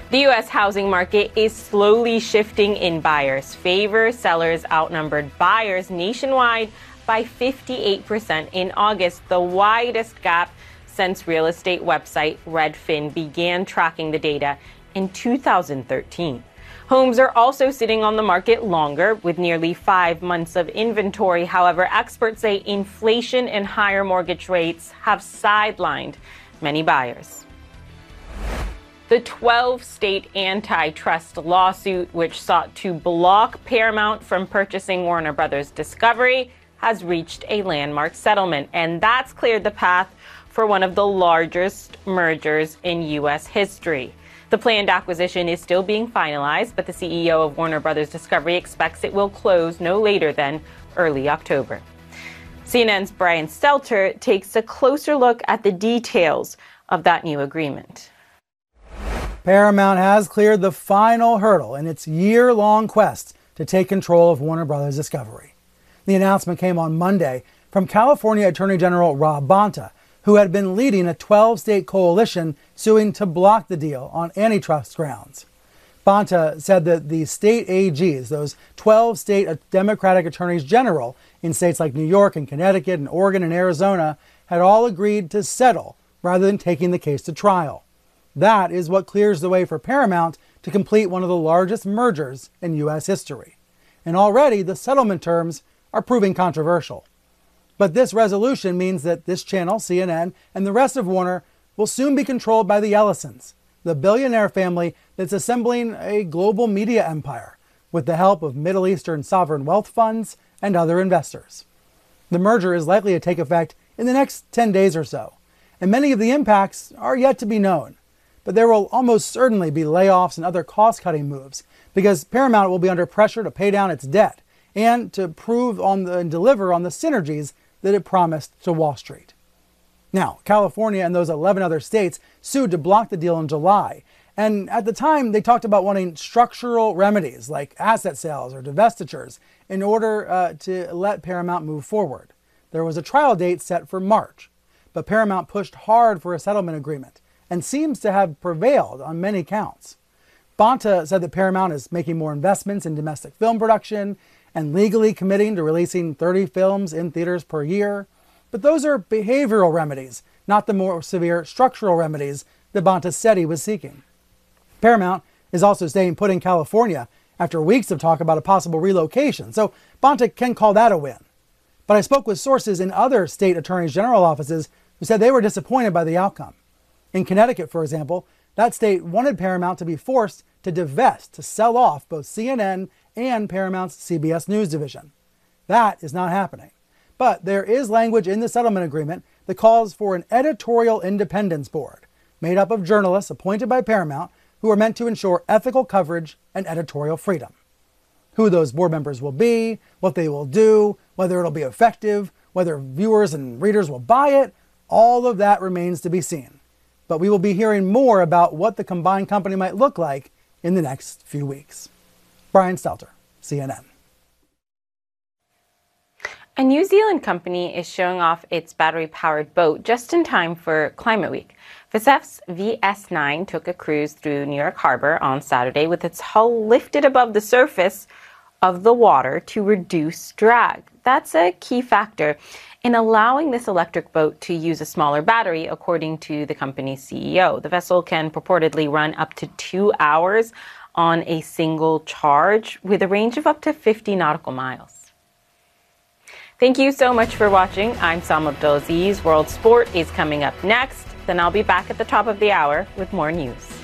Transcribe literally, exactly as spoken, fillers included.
The U S housing market is slowly shifting in buyers' favor. Sellers outnumbered buyers nationwide by fifty-eight percent in August, the widest gap since real estate website Redfin began tracking the data in two thousand thirteen. Homes are also sitting on the market longer, with nearly five months of inventory. However, experts say inflation and higher mortgage rates have sidelined many buyers. The twelve-state antitrust lawsuit, which sought to block Paramount from purchasing Warner Brothers Discovery, has reached a landmark settlement, and that's cleared the path for one of the largest mergers in U S history. The planned acquisition is still being finalized, but the C E O of Warner Brothers Discovery expects it will close no later than early October. C N N's Brian Stelter takes a closer look at the details of that new agreement. Paramount has cleared the final hurdle in its year-long quest to take control of Warner Brothers Discovery. The announcement came on Monday from California Attorney General Rob Bonta, who had been leading a twelve-state coalition suing to block the deal on antitrust grounds. Bonta said that the state A Gs, those twelve state Democratic attorneys general in states like New York and Connecticut and Oregon and Arizona, had all agreed to settle rather than taking the case to trial. That is what clears the way for Paramount to complete one of the largest mergers in U S history. And already the settlement terms are proving controversial. But this resolution means that this channel, C N N, and the rest of Warner will soon be controlled by the Ellisons, the billionaire family that's assembling a global media empire with the help of Middle Eastern sovereign wealth funds and other investors. The merger is likely to take effect in the next ten days or so, and many of the impacts are yet to be known. But there will almost certainly be layoffs and other cost-cutting moves because Paramount will be under pressure to pay down its debt and to prove on the, and deliver on the synergies that it promised to Wall Street. Now, California and those eleven other states sued to block the deal in July, and at the time they talked about wanting structural remedies like asset sales or divestitures in order uh, to let Paramount move forward. There was a trial date set for March, but Paramount pushed hard for a settlement agreement and seems to have prevailed on many counts. Bonta said that Paramount is making more investments in domestic film production and legally committing to releasing thirty films in theaters per year. But those are behavioral remedies, not the more severe structural remedies that Bonta said he was seeking. Paramount is also staying put in California after weeks of talk about a possible relocation, so Bonta can call that a win. But I spoke with sources in other state attorneys general offices who said they were disappointed by the outcome. In Connecticut, for example, that state wanted Paramount to be forced to divest, to sell off both C N N and Paramount's C B S News division. That is not happening. But there is language in the settlement agreement that calls for an editorial independence board made up of journalists appointed by Paramount who are meant to ensure ethical coverage and editorial freedom. Who those board members will be, what they will do, whether it'll be effective, whether viewers and readers will buy it, all of that remains to be seen. But we will be hearing more about what the combined company might look like in the next few weeks. Brian Stelter, C N N. A New Zealand company is showing off its battery-powered boat just in time for Climate Week. V S F's V S nine took a cruise through New York Harbor on Saturday with its hull lifted above the surface of the water to reduce drag. That's a key factor in allowing this electric boat to use a smaller battery, according to the company's C E O. The vessel can purportedly run up to two hours on a single charge with a range of up to fifty nautical miles. Thank you so much for watching. I'm Sam Abdulaziz. World Sport is coming up next. Then I'll be back at the top of the hour with more news.